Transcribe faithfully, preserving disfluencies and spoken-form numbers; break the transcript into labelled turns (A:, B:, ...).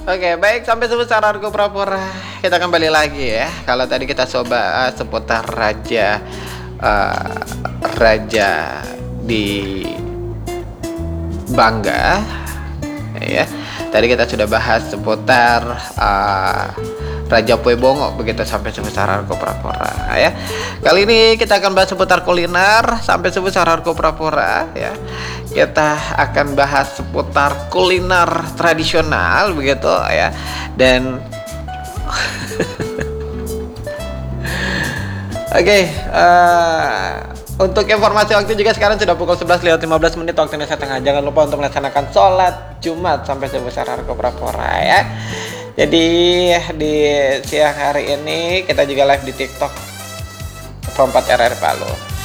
A: Oke, baik, sampai sebesar Argo Prapora. Kita kembali lagi ya. Kalau tadi kita coba uh, seputar raja uh, raja di Bangga ya. Tadi kita sudah bahas seputar uh, Raja Puebongo begitu sampai sebesar Argo Prapora ya. Kali ini kita akan bahas seputar kuliner sampai sebesar Argo Prapora ya. Kita akan bahas seputar kuliner tradisional begitu ya. Dan Oke, okay, uh, untuk informasi waktu juga sekarang sudah pukul sebelas lewat lima belas menit waktu Indonesia Tengah. Jangan lupa untuk melaksanakan sholat Jumat sampai sebesar Argo Prapora ya. Jadi di siang hari ini kita juga live di TikTok empat R R Palu.